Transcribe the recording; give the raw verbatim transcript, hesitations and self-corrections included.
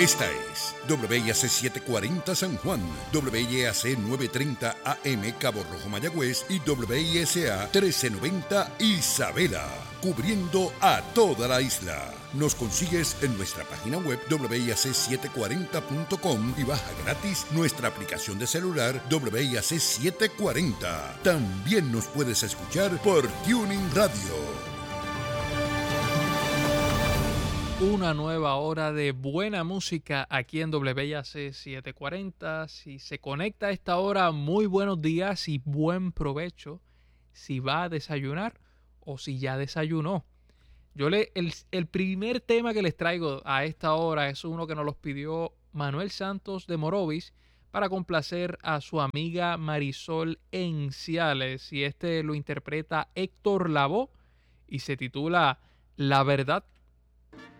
Esta es W I A C setecientos cuarenta San Juan, W I A C novecientos treinta A M Cabo Rojo Mayagüez y W I S A trece noventa Isabela, cubriendo a toda la isla. Nos consigues en nuestra página web W I A C setecientos cuarenta punto com y baja gratis nuestra aplicación de celular W I A C setecientos cuarenta. También nos puedes escuchar por Tuning Radio. Una nueva hora de buena música aquí en W I A C setecientos cuarenta. Si se conecta a esta hora, muy buenos días y buen provecho. Si va a desayunar o si ya desayunó. Yo le, el, el primer tema que les traigo a esta hora es uno que nos los pidió Manuel Santos de Morovis para complacer a su amiga Marisol Enciales. Y este lo interpreta Héctor Lavoe y se titula La Verdad.